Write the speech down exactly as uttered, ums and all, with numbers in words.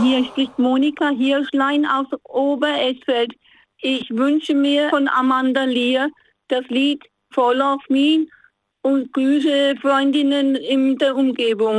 Hier spricht Monika Hirschlein aus Oberesfeld. Ich wünsche mir von Amanda Lear das Lied Fall of Me und grüße Freundinnen in der Umgebung.